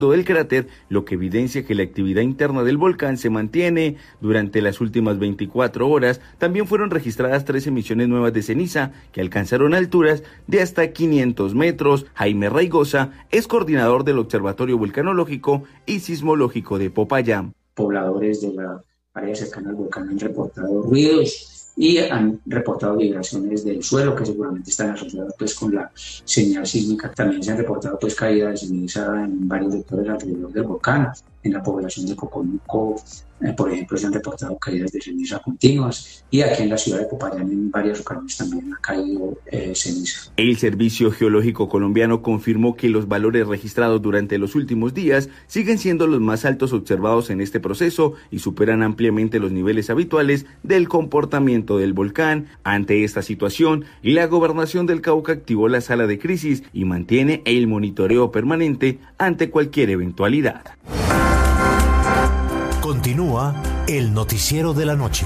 del cráter, lo que evidencia que la actividad interna del volcán se mantiene. Durante las últimas 24 horas también fueron registradas 3 emisiones nuevas de ceniza que alcanzaron alturas de hasta 500 metros. Jaime Raigosa es coordinador del Observatorio Volcanológico y Sismológico de Popayán. Pobladores de la área cercana al volcán han reportado ruidos y han reportado vibraciones del suelo que seguramente están asociadas pues con la señal sísmica. También se han reportado pues caídas de ceniza en varios sectores alrededor del volcán. En la población de Coconuco, por ejemplo, se han reportado caídas de ceniza continuas, y aquí en la ciudad de Popayán en varias ocasiones también ha caído ceniza. El Servicio Geológico Colombiano confirmó que los valores registrados durante los últimos días siguen siendo los más altos observados en este proceso y superan ampliamente los niveles habituales del comportamiento del volcán. Ante esta situación, la Gobernación del Cauca activó la sala de crisis y mantiene el monitoreo permanente ante cualquier eventualidad. Continúa el noticiero de la noche.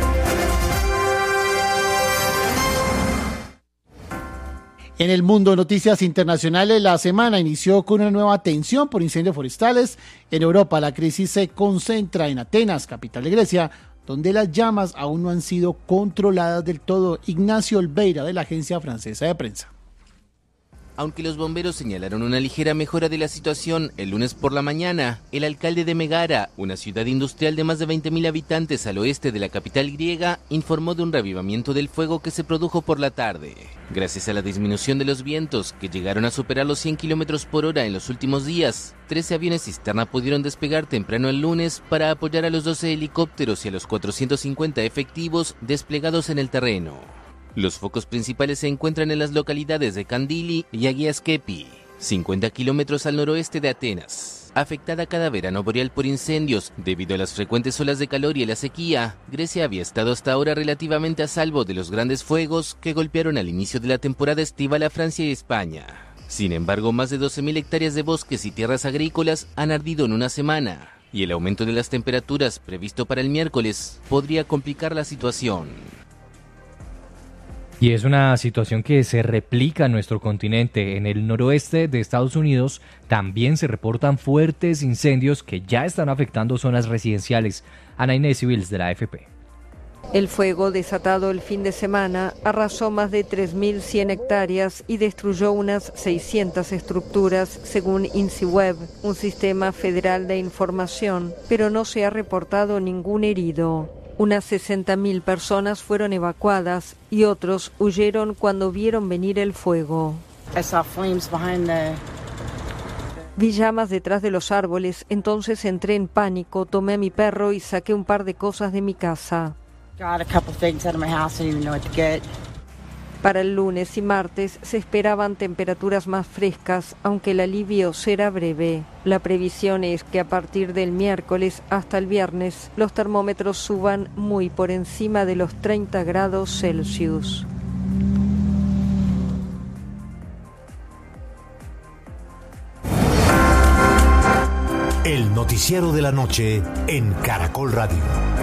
En el mundo de noticias internacionales, la semana inició con una nueva tensión por incendios forestales. En Europa, la crisis se concentra en Atenas, capital de Grecia, donde las llamas aún no han sido controladas del todo. Ignacio Olveira, de la agencia francesa de prensa. Aunque los bomberos señalaron una ligera mejora de la situación el lunes por la mañana, el alcalde de Megara, una ciudad industrial de más de 20.000 habitantes al oeste de la capital griega, informó de un reavivamiento del fuego que se produjo por la tarde. Gracias a la disminución de los vientos, que llegaron a superar los 100 km por hora en los últimos días, 13 aviones cisterna pudieron despegar temprano el lunes para apoyar a los 12 helicópteros y a los 450 efectivos desplegados en el terreno. Los focos principales se encuentran en las localidades de Kandili y Agiaskepi, 50 kilómetros al noroeste de Atenas. Afectada cada verano boreal por incendios, debido a las frecuentes olas de calor y a la sequía, Grecia había estado hasta ahora relativamente a salvo de los grandes fuegos que golpearon al inicio de la temporada estival a Francia y España. Sin embargo, más de 12.000 hectáreas de bosques y tierras agrícolas han ardido en una semana, y el aumento de las temperaturas previsto para el miércoles podría complicar la situación. Y es una situación que se replica en nuestro continente. En el noroeste de Estados Unidos también se reportan fuertes incendios que ya están afectando zonas residenciales. Ana Inés Civils, de la AFP. El fuego desatado el fin de semana arrasó más de 3.100 hectáreas y destruyó unas 600 estructuras, según INCIWeb, un sistema federal de información, pero no se ha reportado ningún herido. Unas 60.000 personas fueron evacuadas y otros huyeron cuando vieron venir el fuego. Vi llamas detrás de los árboles, entonces entré en pánico, tomé a mi perro y saqué un par de cosas de mi casa. Para el lunes y martes se esperaban temperaturas más frescas, aunque el alivio será breve. La previsión es que a partir del miércoles hasta el viernes los termómetros suban muy por encima de los 30 grados Celsius. El noticiero de la noche en Caracol Radio.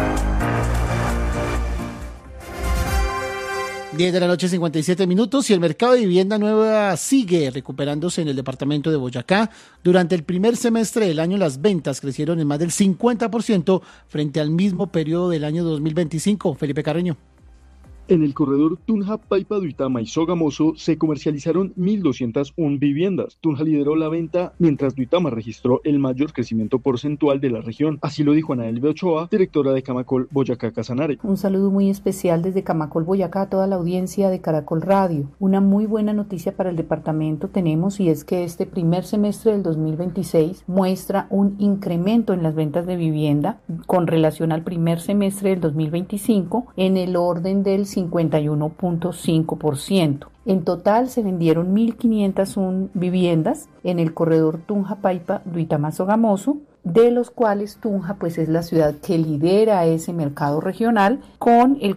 10 de la noche, 57 minutos, y el mercado de vivienda nueva sigue recuperándose en el departamento de Boyacá. Durante el primer semestre del año, las ventas crecieron en más del 50% frente al mismo periodo del año 2025. Felipe Carreño. En el corredor Tunja, Paipa, Duitama y Sogamoso se comercializaron 1.201 viviendas. Tunja lideró la venta, mientras Duitama registró el mayor crecimiento porcentual de la región. Así lo dijo Ana Elbe Ochoa, directora de Camacol Boyacá Casanare. Un saludo muy especial desde Camacol Boyacá a toda la audiencia de Caracol Radio. Una muy buena noticia para el departamento tenemos, y es que este primer semestre del 2026 muestra un incremento en las ventas de vivienda con relación al primer semestre del 2025 en el orden del 51.5%. En total se vendieron 1.501 viviendas en el corredor Tunja, Paipa, Duitama, Sogamoso, de los cuales Tunja pues es la ciudad que lidera ese mercado regional con el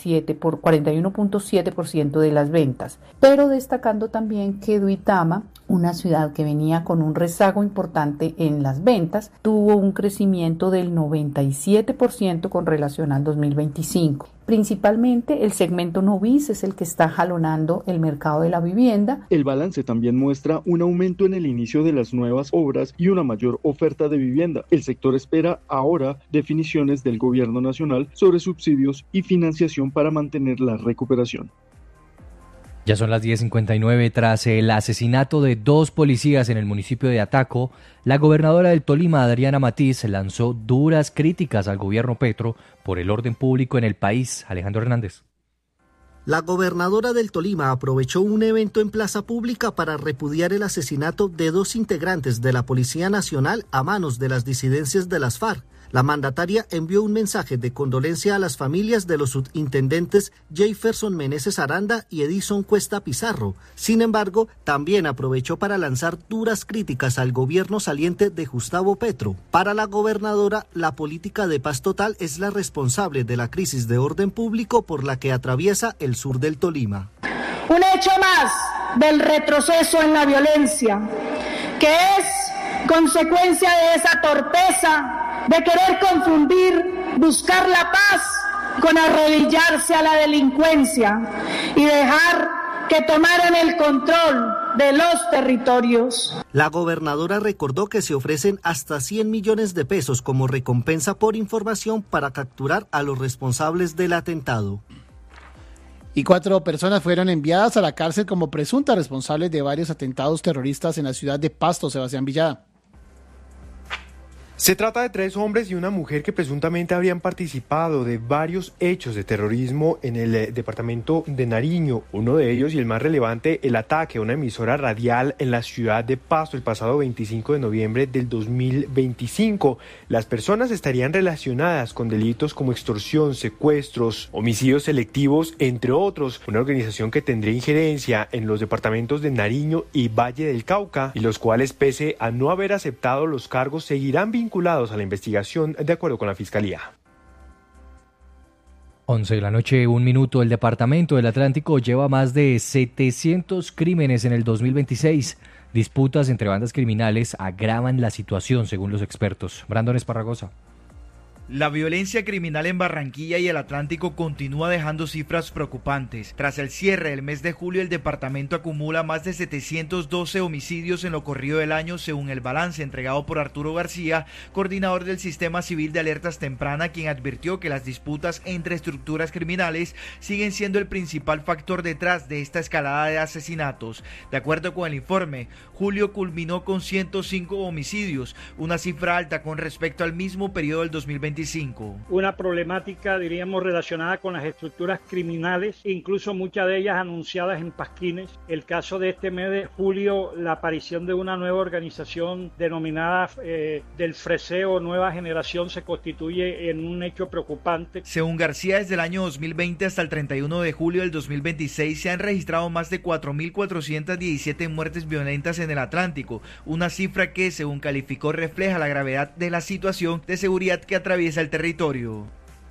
41.7% de las ventas, pero destacando también que Duitama una ciudad que venía con un rezago importante en las ventas, tuvo un crecimiento del 97% con relación al 2025. Principalmente el segmento novice es el que está jalonando el mercado de la vivienda. El balance también muestra un aumento en el inicio de las nuevas obras y una mayor oferta de vivienda. El sector espera ahora definiciones del gobierno nacional sobre subsidios y financiación para mantener la recuperación. Ya son las 10:59. Tras el asesinato de 2 policías en el municipio de Ataco, la gobernadora del Tolima, Adriana Matiz, lanzó duras críticas al gobierno Petro por el orden público en el país. Alejandro Hernández. La gobernadora del Tolima aprovechó un evento en plaza pública para repudiar el asesinato de 2 integrantes de la Policía Nacional a manos de las disidencias de las FARC. La mandataria envió un mensaje de condolencia a las familias de los subintendentes Jefferson Meneses Aranda y Edison Cuesta Pizarro. Sin embargo, también aprovechó para lanzar duras críticas al gobierno saliente de Gustavo Petro. Para la gobernadora, la política de paz total es la responsable de la crisis de orden público por la que atraviesa el sur del Tolima. Un hecho más del retroceso en la violencia, que es consecuencia de esa torpeza de querer confundir, buscar la paz con arrodillarse a la delincuencia y dejar que tomaran el control de los territorios. La gobernadora recordó que se ofrecen hasta 100 millones de pesos como recompensa por información para capturar a los responsables del atentado. Y 4 personas fueron enviadas a la cárcel como presuntas responsables de varios atentados terroristas en la ciudad de Pasto, Sebastián Villada. Se trata de 3 hombres y una mujer que presuntamente habrían participado de varios hechos de terrorismo en el departamento de Nariño. Uno de ellos, y el más relevante, el ataque a una emisora radial en la ciudad de Pasto el pasado 25 de noviembre del 2025. Las personas estarían relacionadas con delitos como extorsión, secuestros, homicidios selectivos, entre otros. Una organización que tendría injerencia en los departamentos de Nariño y Valle del Cauca, y los cuales, pese a no haber aceptado los cargos, seguirán vinculados a la investigación, de acuerdo con la Fiscalía. 11 de la noche, 1 minuto. El Departamento del Atlántico lleva más de 700 crímenes en el 2026. Disputas entre bandas criminales agravan la situación, según los expertos. Brandon Esparragosa. La violencia criminal en Barranquilla y el Atlántico continúa dejando cifras preocupantes. Tras el cierre del mes de julio, el departamento acumula más de 712 homicidios en lo corrido del año, según el balance entregado por Arturo García, coordinador del Sistema Civil de Alertas Temprana, quien advirtió que las disputas entre estructuras criminales siguen siendo el principal factor detrás de esta escalada de asesinatos. De acuerdo con el informe, julio culminó con 105 homicidios, una cifra alta con respecto al mismo periodo del 2025. Una problemática, diríamos, relacionada con las estructuras criminales, incluso muchas de ellas anunciadas en pasquines. El caso de este mes de julio, la aparición de una nueva organización denominada del Freseo Nueva Generación, se constituye en un hecho preocupante. Según García, desde el año 2020 hasta el 31 de julio del 2026 se han registrado más de 4.417 muertes violentas en el Atlántico, una cifra que, según calificó, refleja la gravedad de la situación de seguridad que atraviesa el territorio.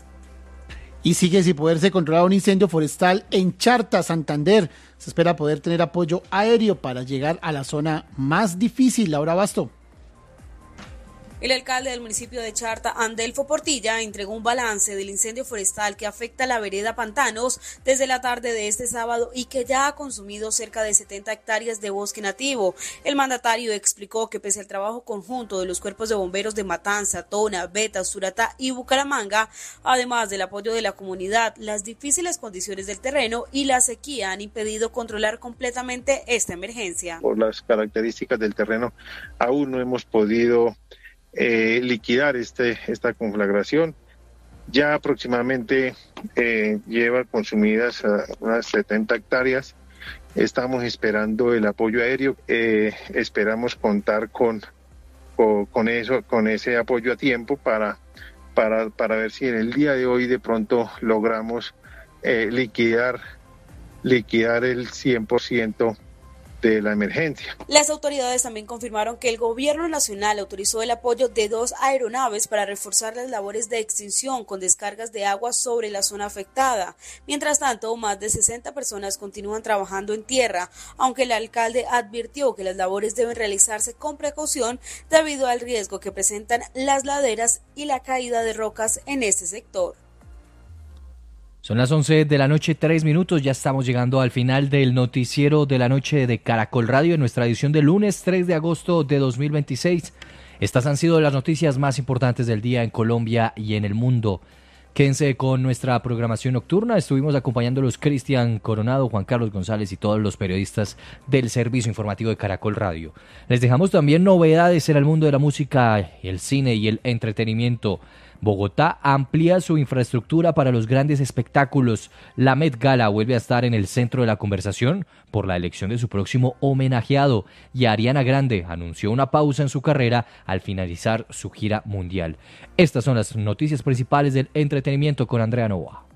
Y sigue sin poderse controlar un incendio forestal en Charta, Santander. Se espera poder tener apoyo aéreo para llegar a la zona más difícil. Laura Basto. El alcalde del municipio de Charta, Andelfo Portilla, entregó un balance del incendio forestal que afecta la vereda Pantanos desde la tarde de este sábado y que ya ha consumido cerca de 70 hectáreas de bosque nativo. El mandatario explicó que pese al trabajo conjunto de los cuerpos de bomberos de Matanza, Tona, Beta, Suratá y Bucaramanga, además del apoyo de la comunidad, las difíciles condiciones del terreno y la sequía han impedido controlar completamente esta emergencia. Por las características del terreno, aún no hemos podido liquidar esta conflagración. Ya aproximadamente lleva consumidas unas 70 hectáreas. Estamos esperando el apoyo aéreo. Esperamos contar con ese apoyo a tiempo para ver si en el día de hoy de pronto logramos liquidar el 100% de la emergencia. Las autoridades también confirmaron que el gobierno nacional autorizó el apoyo de 2 aeronaves para reforzar las labores de extinción con descargas de agua sobre la zona afectada. Mientras tanto, más de 60 personas continúan trabajando en tierra, aunque el alcalde advirtió que las labores deben realizarse con precaución debido al riesgo que presentan las laderas y la caída de rocas en este sector. Son las 11 de la noche, 3 minutos. Ya estamos llegando al final del noticiero de la noche de Caracol Radio en nuestra edición de lunes 3 de agosto de 2026. Estas han sido las noticias más importantes del día en Colombia y en el mundo. Quédense con nuestra programación nocturna. Estuvimos acompañándolos Cristian Coronado, Juan Carlos González y todos los periodistas del servicio informativo de Caracol Radio. Les dejamos también novedades en el mundo de la música, el cine y el entretenimiento. Bogotá amplía su infraestructura para los grandes espectáculos. La Met Gala vuelve a estar en el centro de la conversación por la elección de su próximo homenajeado, y Ariana Grande anunció una pausa en su carrera al finalizar su gira mundial. Estas son las noticias principales del entretenimiento con Andrea Novoa.